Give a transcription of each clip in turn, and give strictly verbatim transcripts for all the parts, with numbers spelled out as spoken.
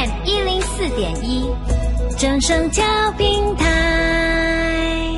F M 一零四点一，正声调平台。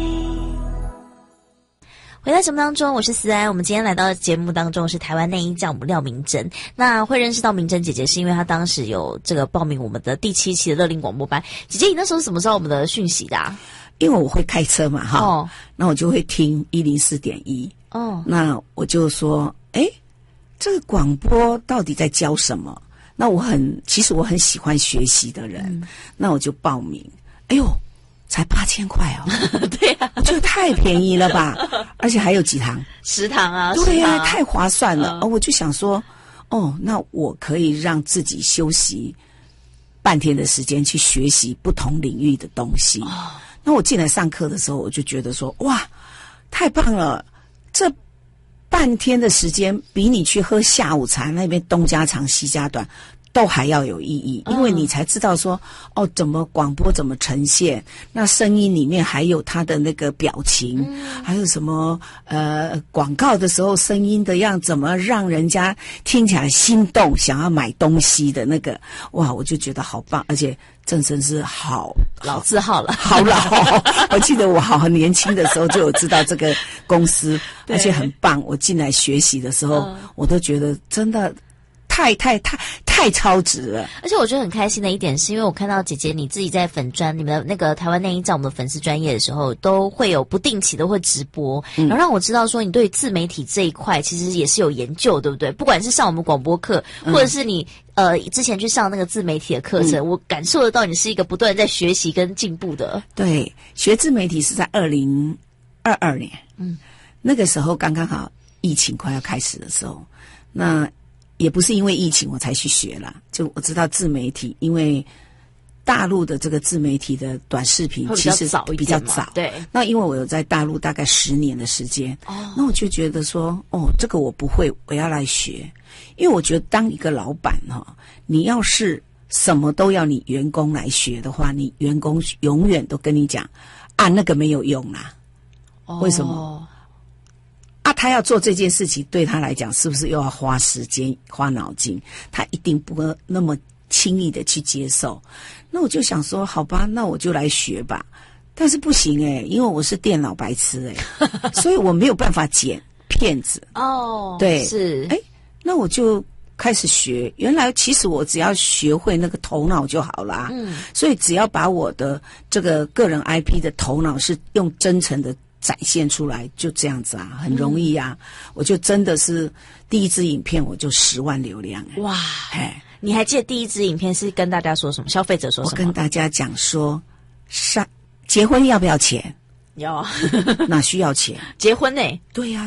回到节目当中，我是思安。我们今天来到节目当中是台湾内衣教母廖明珍。那会认识到明珍姐姐，是因为她当时有这个报名我们的第七期的乐龄广播班。姐姐，你那时候是怎么知道我们的讯息的啊？ 因为我会开车嘛，哈， 哦， 那我就会听一零四点一，哦，那我就说，哎，这个广播到底在教什么？那我很，其实我很喜欢学习的人，嗯、那我就报名。哎呦，才八千块哦， 对啊， 我觉得太便宜了吧，而且还有几堂， 十堂啊， 对呀、 啊， 太划算了。 嗯、 哦，我就想说，哦，那我可以让自己休息半天的时间去学习不同领域的东西。哦，那我进来上课的时候，我就觉得说，哇，太棒了！这半天的时间，比你去喝下午茶那边东家长西家短都还要有意义，因为你才知道说，哦，怎么广播怎么呈现，那声音里面还有它的那个表情，嗯、还有什么呃广告的时候声音的样，怎么让人家听起来心动，想要买东西的那个，哇，我就觉得好棒，而且郑生是好老字号了， 好老，我记得我好年轻的时候就有知道这个公司，而且很棒。我进来学习的时候，嗯、我都觉得真的。太太太太超值了！ 而且我觉得很开心的一点是，因为我看到姐姐你自己在粉专你们的那个台湾内衣在我们的粉丝专页的时候，都会有不定期的会直播，嗯、然后让我知道说你对自媒体这一块其实也是有研究，对不对？不管是上我们广播课，嗯、或者是你呃之前去上那个自媒体的课程，嗯、我感受得到你是一个不断在学习跟进步的。 对，学自媒体是在二零二二年，嗯，那个时候刚刚好疫情快要开始的时候，那。也不是因为疫情我才去学啦，就我知道自媒体，因为大陆的这个自媒体的短视频其实比较早， 对。 那因为我有在大陆大概十年的时间，哦，那我就觉得说，哦，这个我不会，我要来学，因为我觉得当一个老板哈、哦，你要是什么都要你员工来学的话，你员工永远都跟你讲啊，那个没有用啦，哦、为什么？啊，他要做这件事情，对他来讲是不是又要花时间、花脑筋？他一定不会那么轻易的去接受。那我就想说，好吧，那我就来学吧。但是不行诶、欸，因为我是电脑白痴诶、欸，所以我没有办法剪片子。 哦， 对， 是。 诶，那我就开始学。原来其实我只要学会那个头脑就好啦。嗯，所以只要把我的这个个人 I P 的头脑是用真诚的。展现出来就这样子啊，很容易啊！嗯、我就真的是第一支影片我就十万流量哎、欸！ 哇，哎，你还记得第一支影片是跟大家说什么？消费者说什么？ 我跟大家讲说，上结婚要不要钱？ 要， 哪需要钱？ 结婚呢、欸？ 对呀、啊。